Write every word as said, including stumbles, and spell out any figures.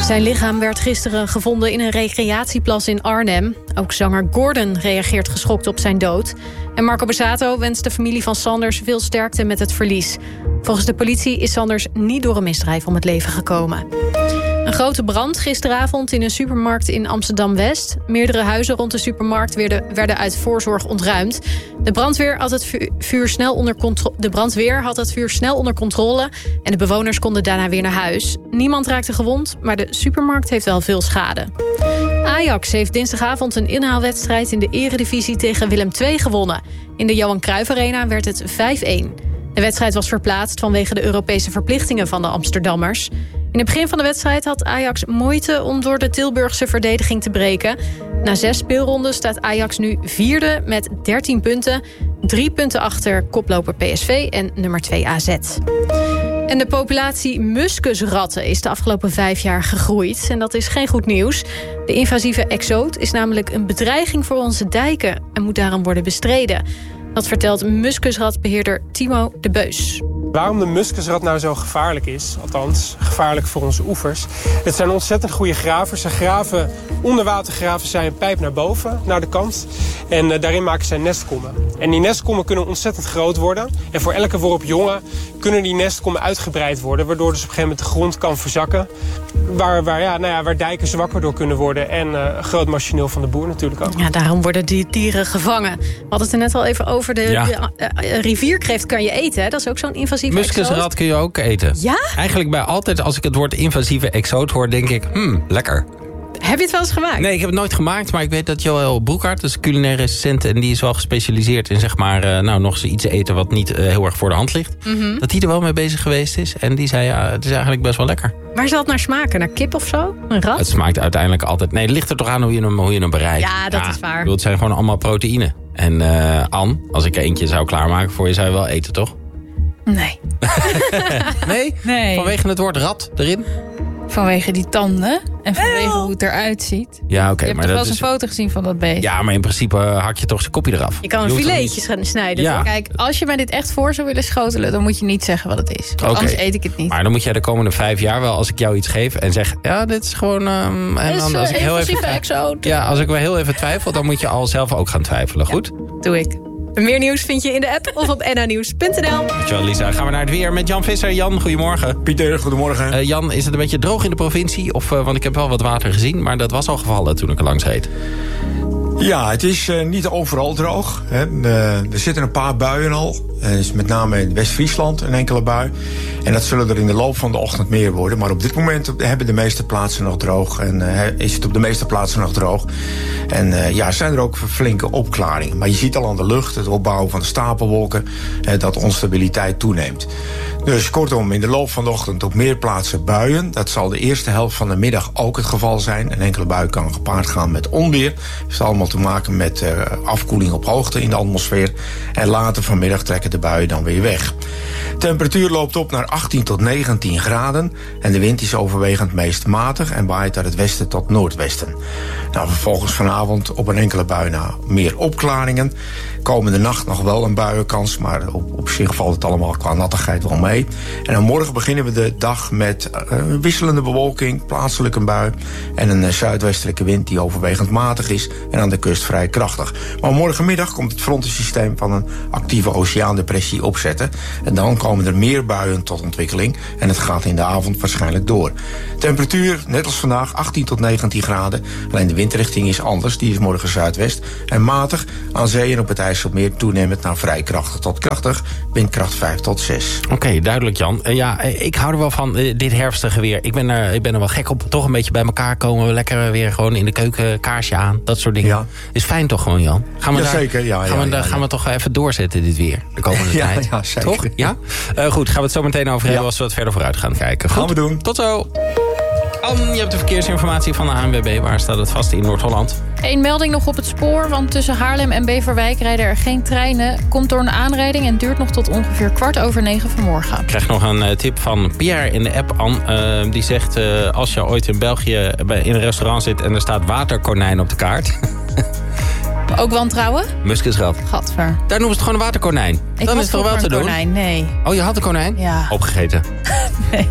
Zijn lichaam werd gisteren gevonden in een recreatieplas in Arnhem. Ook zanger Gordon reageert geschokt op zijn dood. En Marco Borsato wenst de familie van Sanders veel sterkte met het verlies. Volgens de politie is Sanders niet door een misdrijf om het leven gekomen. Een grote brand gisteravond in een supermarkt in Amsterdam-West. Meerdere huizen rond de supermarkt werden, werden uit voorzorg ontruimd. De brandweer, had het vuur, vuur snel onder contro- de brandweer had het vuur snel onder controle... en de bewoners konden daarna weer naar huis. Niemand raakte gewond, maar de supermarkt heeft wel veel schade. Ajax heeft dinsdagavond een inhaalwedstrijd in de eredivisie tegen Willem twee gewonnen. In de Johan Cruijff Arena werd het vijf-een. De wedstrijd was verplaatst vanwege de Europese verplichtingen van de Amsterdammers. In het begin van de wedstrijd had Ajax moeite om door de Tilburgse verdediging te breken. Na zes speelronden staat Ajax nu vierde met dertien punten. Drie punten achter koploper P S V en nummer twee A Z. En de populatie muskusratten is de afgelopen vijf jaar gegroeid. En dat is geen goed nieuws. De invasieve exoot is namelijk een bedreiging voor onze dijken en moet daarom worden bestreden. Dat vertelt muskusratbeheerder Timo de Beus. Waarom de muskusrat nou zo gevaarlijk is, althans gevaarlijk voor onze oevers. Het zijn ontzettend goede gravers. Ze graven, onder water graven zij een pijp naar boven, naar de kant. En uh, daarin maken zij nestkommen. En die nestkommen kunnen ontzettend groot worden. En voor elke worp jongen kunnen die nestkommen uitgebreid worden. Waardoor dus op een gegeven moment de grond kan verzakken. Waar, waar, ja, nou ja, waar dijken zwakker door kunnen worden. En uh, groot machineel van de boer natuurlijk ook. Ja, daarom worden die dieren gevangen. We hadden het er net al even over. De, Ja. de uh, rivierkreeft kan je eten. Hè? Dat is ook zo'n invasieve Muskusrat exoot. kun je ook eten. Ja? Eigenlijk bij altijd als ik het woord invasieve exoot hoor, denk ik, hmm, lekker. Heb je het wel eens gemaakt? Nee, ik heb het nooit gemaakt, maar ik weet dat Joël Broekhart, dat is culinair recensent, en die is wel gespecialiseerd in, zeg maar, uh, nou, nog eens iets eten wat niet uh, heel erg voor de hand ligt. Mm-hmm. Dat hij er wel mee bezig geweest is. En die zei, ja, het is eigenlijk best wel lekker. Waar zal het naar smaken? Naar kip of zo? Een rat? Het smaakt uiteindelijk altijd... Nee, het ligt er toch aan hoe je hem, hoe je hem bereidt. Ja, dat is waar. Ik bedoel, het zijn gewoon allemaal proteïne. En uh, Ann, als ik er eentje zou klaarmaken voor je, zou je wel eten, toch? Nee. Nee? Nee. Vanwege het woord rat erin? Vanwege die tanden en vanwege hoe het eruit ziet. Ja, oké. Je hebt maar toch wel dat eens is... een foto gezien van dat beest? Ja, maar in principe hak je toch zijn kopje eraf. Je kan een hoeft toch filetje niet- gaan snijden. Ja. toch? Kijk, als je mij dit echt voor zou willen schotelen, dan moet je niet zeggen wat het is. Want Oké. Anders eet ik het niet. Maar dan moet jij de komende vijf jaar wel, als ik jou iets geef en zeg, ja, dit is gewoon... Um, en dan, als ik heel even twi- exoot. ja, als ik wel heel even twijfel, dan moet je al zelf ook gaan twijfelen, goed? Doe ik. Meer nieuws vind je in de app of op n h nieuws punt n l. Dankjewel, Lisa. Gaan we naar het weer met Jan Visser. Jan, goedemorgen. Pieter, goedemorgen. Uh, Jan, is het een beetje droog in de provincie? Of, uh, want ik heb wel wat water gezien, maar dat was al gevallen toen ik er langs reed. Ja, het is uh, niet overal droog. Hè. Uh, er zitten een paar buien al. Uh, is met name in West-Friesland een enkele bui. En dat zullen er in de loop van de ochtend meer worden. Maar op dit moment hebben de meeste plaatsen nog droog. En uh, is het op de meeste plaatsen nog droog. En uh, ja, zijn er ook flinke opklaringen. Maar je ziet al aan de lucht, het opbouwen van de stapelwolken, uh, dat onstabiliteit toeneemt. Dus kortom, in de loop van de ochtend op meer plaatsen buien. Dat zal de eerste helft van de middag ook het geval zijn. Een enkele bui kan gepaard gaan met onweer. Dat heeft allemaal te maken met uh, afkoeling op hoogte in de atmosfeer. En later vanmiddag trekken de buien dan weer weg. Temperatuur loopt op naar achttien tot negentien graden. En de wind is overwegend meest matig en waait uit het westen tot noordwesten. Nou, vervolgens vanavond op een enkele bui na meer opklaringen. Komende nacht nog wel een buienkans, maar op, op zich valt het allemaal qua nattigheid wel mee. En dan morgen beginnen we de dag met uh, wisselende bewolking, plaatselijk een bui en een uh, zuidwestelijke wind die overwegend matig is en aan de kust vrij krachtig. Maar morgenmiddag komt het frontensysteem van een actieve oceaandepressie opzetten. En dan komen er meer buien tot ontwikkeling en het gaat in de avond waarschijnlijk door. Temperatuur, net als vandaag, achttien tot negentien graden. Alleen de windrichting is anders, die is morgen zuidwest. En matig, aan zee en op het IJsselmeer toenemend naar vrij krachtig tot krachtig. Windkracht vijf tot zes. Oké, okay, duidelijk Jan. Uh, ja, ik hou er wel van, uh, dit herfstige weer. Ik ben, er, ik ben er wel gek op. Toch een beetje bij elkaar komen. We lekker weer gewoon in de keuken kaarsje aan. Dat soort dingen. Ja. Is fijn toch gewoon, Jan? Gaan we ja, daar, zeker. Ja, gaan ja, we, ja, ja, gaan we toch even doorzetten dit weer. De komende ja, tijd. Ja, zeker. Toch? Ja? Uh, goed, gaan we het zo meteen over hebben ja. als we wat verder vooruit gaan kijken. Goed? Gaan we doen. Tot zo. Anne, je hebt de verkeersinformatie van de A N W B. Waar staat het vast in Noord-Holland? Eén melding nog op het spoor, want tussen Haarlem en Beverwijk rijden er geen treinen. Komt door een aanrijding en duurt nog tot ongeveer kwart over negen vanmorgen. Ik krijg nog een uh, tip van Pierre in de app, Anne. Uh, die zegt, uh, als je ooit in België bij, in een restaurant zit en er staat waterkonijn op de kaart. Ook wantrouwen? Muskusrat. Gadver. Daar noemen ze het gewoon een waterkonijn. Ik Dan had is het toch wel te vroeger doen? een konijn, nee. Oh, je had een konijn? Ja. Opgegeten. Nee.